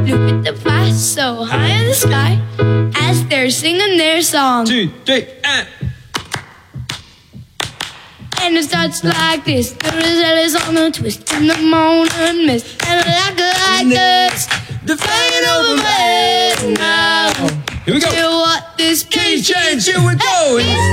Look at the past so high in the sky as they're singing their song. 2, 3, and... And it starts like this. The result is on the twist in the morning mist. And like this, The flying over my head now. Here we go. feel what this Key piece change, here we go.